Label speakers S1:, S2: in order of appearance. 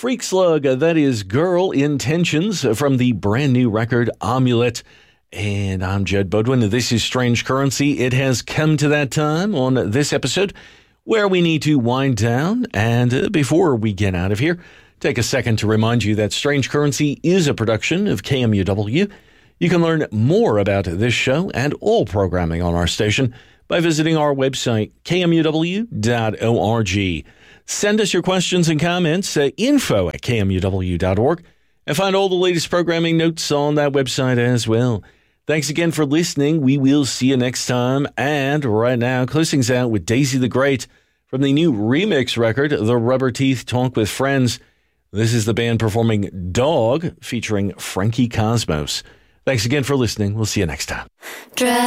S1: Freak Slug, that is Girl Intentions from the brand new record Amulet. And I'm Jed Bodwin. This is Strange Currency. It has come to that time on this episode where we need to wind down. And before we get out of here, take a second to remind you that Strange Currency is a production of KMUW. You can learn more about this show and all programming on our station by visiting our website, kmuw.org. Send us your questions and comments at info@kmuw.org and find all the latest programming notes on that website as well. Thanks again for listening. We will see you next time. And right now, close things out with Daisy the Great from the new remix record, The Rubber Teeth Talk with Friends. This is the band performing Dog featuring Frankie Cosmos. Thanks again for listening. We'll see you next time.